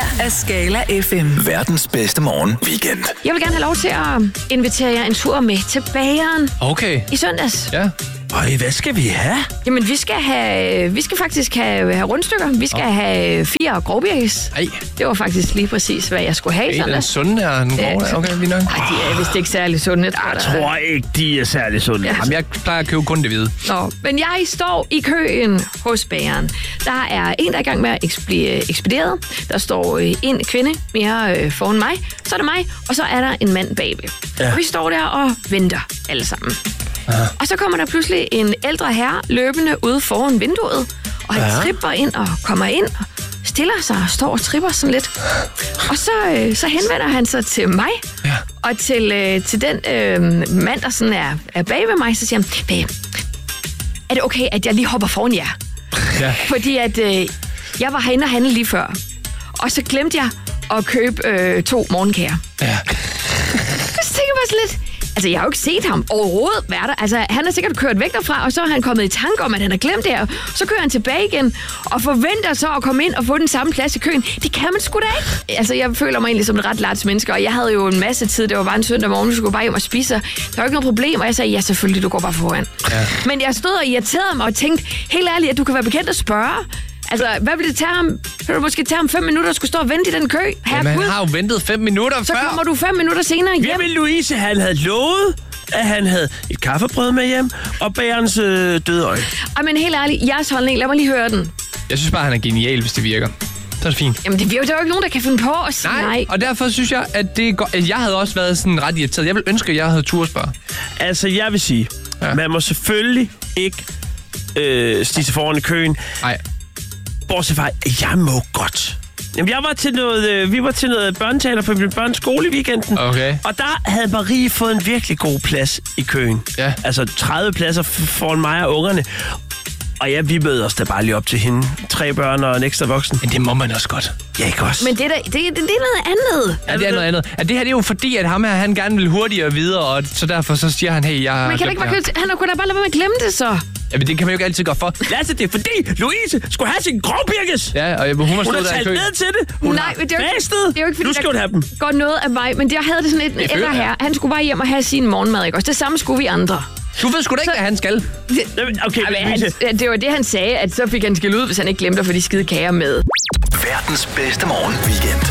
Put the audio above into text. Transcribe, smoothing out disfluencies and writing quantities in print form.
af Skala FM. Verdens bedste morgen-weekend. Jeg vil gerne have lov til at invitere jer en tur med til bageren Okay. i søndags. Ja. Øj, hvad skal vi have? Jamen, vi skal faktisk have rundstykker. Vi skal have 4 grovbirkes. Ej. Det var faktisk lige præcis, hvad jeg skulle have i Den søndags. sunde og den gode. Okay, lige nok. Ej, de er vist ikke særlig sunde. Jeg tror ikke, de er særlig sunde. Ja. Jamen, jeg plejer at købe kun det hvide. Nå, men jeg står i køen hos bageren. Der er en, der er i gang med at blive ekspederet. Der står en kvinde mere foran mig. Så er der mig, og så er der en mand bagved. Ja. Vi står der og venter alle sammen. Aha. Og så kommer der pludselig en ældre herre løbende ude foran vinduet. Og han tripper ind og kommer ind og stiller sig og står og tripper sådan lidt. Og så henvender han sig til mig. Ja. Og til den mand, der sådan er bag ved mig, så siger han, babe, er det okay, at jeg lige hopper foran jer? Ja. Fordi at jeg var herinde og handle lige før. Og så glemte jeg at købe 2 morgenkager. Ja. Så tænker jeg bare sådan lidt... Altså, jeg har jo ikke set ham overhovedet være der. Altså, han har sikkert kørt væk derfra, og så er han kommet i tanke om, at han har glemt det her. Så kører han tilbage igen, og forventer så at komme ind og få den samme plads i køen. Det kan man sgu da ikke. Altså, jeg føler mig egentlig som et ret larts menneske, og jeg havde jo en masse tid. Det var bare en søndag morgen, vi skulle bare hjem og spise. Der var ikke noget problem, og jeg sagde, ja, selvfølgelig, du går bare foran. Ja. Men jeg stod og irriterede mig og tænkte, helt ærligt, at du kan være bekendt at spørge. Altså, hvad vil det tage ham? Vil du måske tage ham 5 minutter og skulle stå og vente i den kø? Jamen, han har jo ventet 5 minutter så før. Så kommer du 5 minutter senere hjem. Hvem vil Louise? Han havde lovet, at han havde et kaffebrød med hjem, og bagerens døde øje. Men helt ærligt, jeres holdning, lad mig lige høre den. Jeg synes bare, han er genial, hvis det virker. Så er det fint. Jamen, det virker jo ikke nogen, der kan finde på at sige nej. Og derfor synes jeg, at det er godt. Jeg havde også været sådan ret irriteret. Jeg vil ønske, at jeg havde tur at spørge. Altså, jeg vil sige, man må selvfølgelig ikke stige sig foran i køen. Nej. Bortset fra, jeg må godt. Jamen, vi var til noget børneteater på min børns skole i weekenden. Okay. Og der havde Marie fået en virkelig god plads i køen. Ja. Altså 30 pladser foran mig og ungerne. Og ja, vi møder os da bare lige op til hende. 3 børn og en ekstra voksen. Men det må man også godt. Ja, ikke også? Men det er noget andet. Ja, det er noget andet. Ja, det her det er jo fordi, at ham her, han gerne vil hurtigere videre, og så derfor så siger han, hey, jeg har... Men kan det ikke bare han kunne da bare lade være med at glemme det så. Ja, men det kan man jo ikke altid gøre for. Lasse, det er fordi Louise skulle have sin grovbirkes. Ja, og hun har talt ned til det. Hun har fastet. Det er jo ikke fordi, du skulle have dem. Godt noget af mig, men jeg havde det sådan et ældre her. Han skulle bare hjem og have sin morgenmad, ikke også? Det samme skulle vi andre. Du ved sgu da ikke, hvad han skal. Okay, det var det, han sagde, at så fik han skæld ud, hvis han ikke glemte at få de skide kager med. Verdens bedste morgen-weekend.